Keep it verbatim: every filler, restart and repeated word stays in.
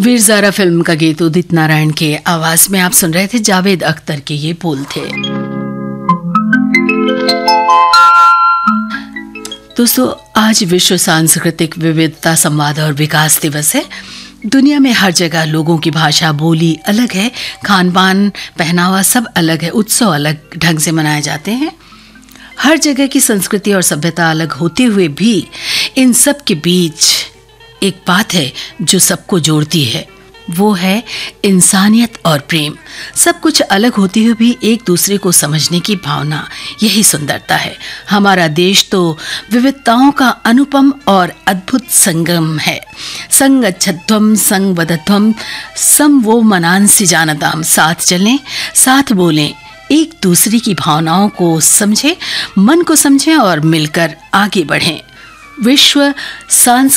Veer Zaara film का गीत उदित नारायण के आवाज में आप सुन रहे थे। जावेद अख्तर के ये बोल थे। दोस्तों, आज विश्व सांस्कृतिक विविधता संवाद और विकास दिवस है। दुनिया में हर जगह लोगों की भाषा बोली अलग है, खान पान पहनावा सब अलग है, उत्सव अलग ढंग से मनाए जाते हैं। हर जगह की संस्कृति और सभ्यता अलग होते हुए भी इन सब के बीच एक बात है जो सबको जोड़ती है, वो है इंसानियत और प्रेम। सब कुछ अलग होते हुए भी एक दूसरे को समझने की भावना, यही सुंदरता है। हमारा देश तो विविधताओं का अनुपम और अद्भुत संगम है। संगच्छध्वम संगवदध्वम सम वो मनांसि जानताम। साथ चलें, साथ बोलें, एक दूसरे की भावनाओं को समझें, मन को समझें और मिलकर आगे बढ़ें। विश्व सांस्कृतिक